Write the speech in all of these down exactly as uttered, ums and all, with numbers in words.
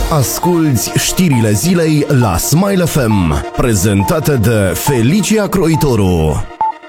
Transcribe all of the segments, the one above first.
Asculți știrile zilei la Smile F M, prezentate de Felicia Croitoru.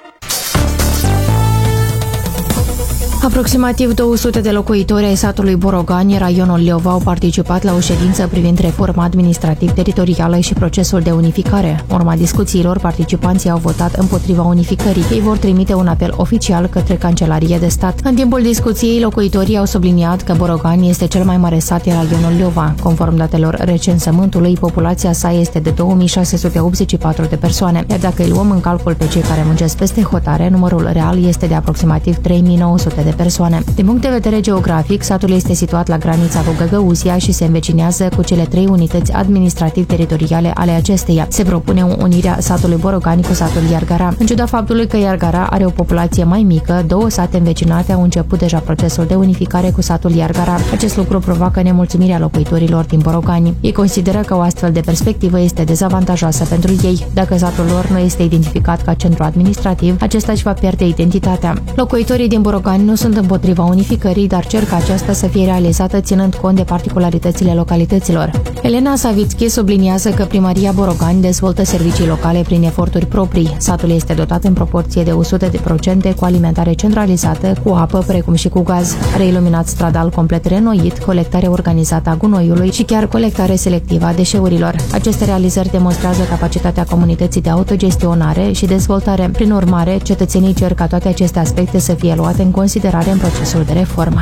Aproximativ două sute de locuitori ai satului Borogani, raionul Leova, au participat la o ședință privind reforma administrativ-teritorială și procesul de unificare. Urma discuțiilor, participanții au votat împotriva unificării. Ei vor trimite un apel oficial către Cancelarie de Stat. În timpul discuției, locuitorii au subliniat că Borogani este cel mai mare sat din raionul Leova. Conform datelor recensământului, populația sa este de două mii șase sute optzeci și patru de persoane, iar dacă îi luăm în calcul pe cei care muncesc peste hotare, numărul real este de aproximativ trei mii nouă sute de persoane. Din punct de vedere geografic, satul este situat la granița cu Găgăuzia și se învecinează cu cele trei unități administrativ-teritoriale ale acesteia. Se propune unirea satului Borogani cu satul Iargara. În ciuda faptului că Iargara are o populație mai mică, două sate învecinate au început deja procesul de unificare cu satul Iargara. Acest lucru provoacă nemulțumirea locuitorilor din Borogani. Ei consideră că o astfel de perspectivă este dezavantajoasă pentru ei. Dacă satul lor nu este identificat ca centru administrativ, acesta își va pierde identitatea. Locuitorii din Borogani nu sunt împotriva unificării, dar cer ca aceasta să fie realizată ținând cont de particularitățile localităților. Elena Savitski subliniază că Primăria Borogani dezvoltă servicii locale prin eforturi proprii. Satul este dotat în proporție de o sută la sută cu alimentare centralizată, cu apă, precum și cu gaz. Are iluminat stradal complet renoit, colectare organizată a gunoiului și chiar colectare selectivă a deșeurilor. Aceste realizări demonstrează capacitatea comunității de autogestionare și dezvoltare. Prin urmare, cetățenii cer ca toate aceste aspecte să fie luate în considerare în procesul de reformă.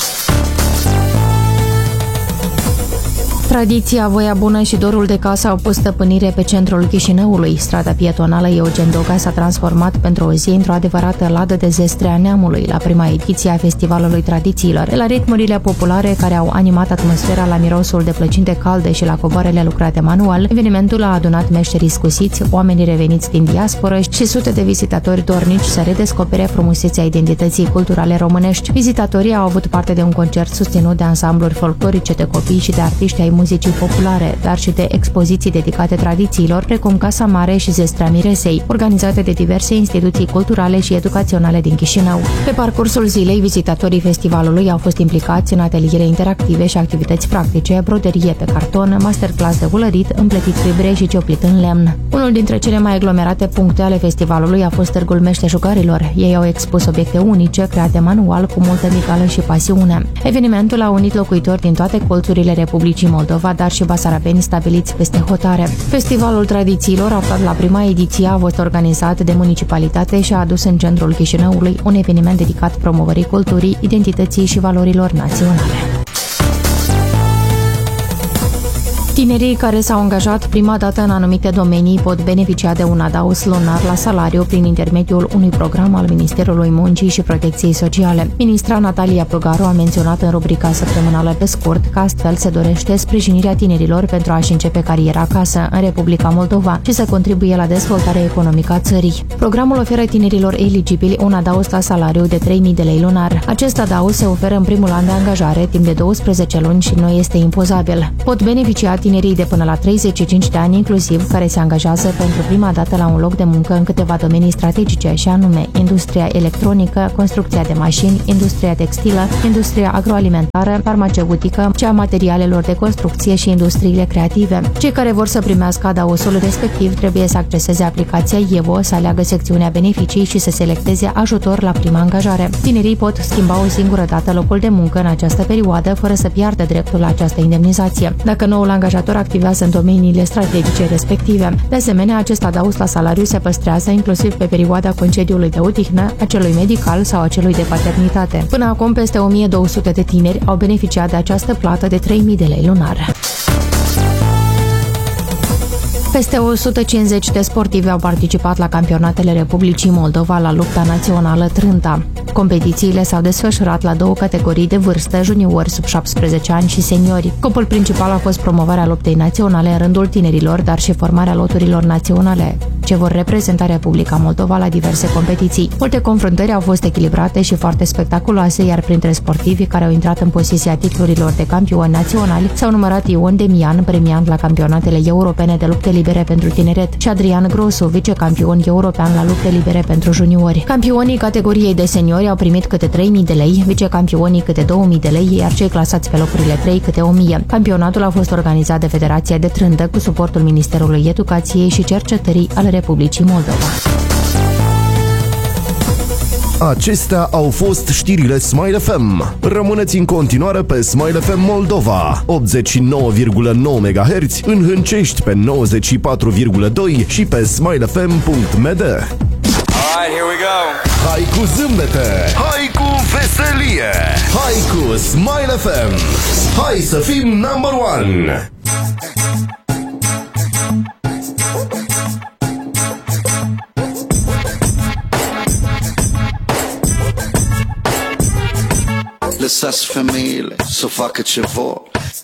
Tradiția, voia bună și dorul de casă au pus stăpânire pe centrul Chișinăului. Strada pietonală Eugen Doga s-a transformat pentru o zi într-o adevărată ladă de zestre a neamului la prima ediție a Festivalului Tradițiilor. De la ritmurile populare care au animat atmosfera, la mirosul de plăcinte calde și la covoarele lucrate manual, evenimentul a adunat meșterii scusiți, oamenii reveniți din diasporă și sute de vizitatori dornici să redescopere frumusețea identității culturale românești. Vizitatorii au avut parte de un concert susținut de ansambluri folclorice de copii și de artiști ai muzicii populare, dar și de expoziții dedicate tradițiilor, precum Casa Mare și Zestrea Miresei, organizate de diverse instituții culturale și educaționale din Chișinău. Pe parcursul zilei, vizitatorii festivalului au fost implicați în ateliere interactive și activități practice, broderie pe carton, masterclass de ulărit, împletit fibre și cioplit în lemn. Unul dintre cele mai aglomerate puncte ale festivalului a fost Târgul Meșteșugarilor. Ei au expus obiecte unice, create manual, cu multă micală și pasiune. Evenimentul a unit locuitori din toate colțurile Republicii Moldova, dar și basarabeni stabiliți peste hotare. Festivalul Tradițiilor, aflat la prima ediție, a fost organizat de municipalitate și a adus în centrul Chișinăului un eveniment dedicat promovării culturii, identității și valorilor naționale. Tinerii care s-au angajat prima dată în anumite domenii pot beneficia de un adaos lunar la salariu prin intermediul unui program al Ministerului Muncii și Protecției Sociale. Ministra Natalia Prugaru a menționat în rubrica săptămânală Pe Scurt că astfel se dorește sprijinirea tinerilor pentru a-și începe cariera acasă, în Republica Moldova, și să contribuie la dezvoltarea economică a țării. Programul oferă tinerilor eligibili un adaos la salariu de trei mii de lei lunar. Acest adaos se oferă în primul an de angajare, timp de douăsprezece luni, și nu este impozabil. Pot beneficia tinerii de până la treizeci și cinci de ani inclusiv, care se angajează pentru prima dată la un loc de muncă în câteva domenii strategice, și anume industria electronică, construcția de mașini, industria textilă, industria agroalimentară, farmaceutică, cea a materialelor de construcție și industriile creative. Cei care vor să primească adaosul respectiv trebuie să acceseze aplicația Evo, să aleagă secțiunea beneficii și să selecteze ajutor la prima angajare. Tinerii pot schimba o singură dată locul de muncă în această perioadă fără să piardă dreptul la această indemnizație, dacă noul angajator activează în domeniile strategice respective. De asemenea, acest adaos la salariu se păstrează inclusiv pe perioada concediului de odihnă, a celui medical sau a celui de paternitate. Până acum, peste o mie două sute de tineri au beneficiat de această plată de trei mii de lei lunar. Peste o sută cincizeci de sportivi au participat la campionatele Republicii Moldova la lupta națională Trânta. Competițiile s-au desfășurat la două categorii de vârstă, juniori sub șaptesprezece ani și seniori. Scopul principal a fost promovarea luptei naționale în rândul tinerilor, dar și formarea loturilor naționale, ce vor reprezenta Republica Moldova la diverse competiții. Multe confruntări au fost echilibrate și foarte spectaculoase, iar printre sportivii care au intrat în posesia titlurilor de campioni naționali s-au numărat Ion Demian, premiant la campionatele europene de lupte libere pentru tineret, și Adrian Grosu, vicecampion european la lupte libere pentru juniori. Campionii categoriei de seniori Campionori au primit câte trei mii de lei, vicecampionii câte două mii de lei, iar cei clasați pe locurile trei câte o mie. Campionatul a fost organizat de Federația de Trândă cu suportul Ministerului Educației și Cercetării al Republicii Moldova. Acestea au fost știrile Smile F M. Rămâneți în continuare pe Smile F M Moldova, optzeci și nouă virgulă nouă megahertz, în Hâncești pe nouăzeci și patru virgulă doi și pe smile f m punct m d. Alright, here we go. Hai cu zâmbete, hai cu veselie, hai cu Smile F M. Hai să fim number one. Lăsați femeile să facă ce vor,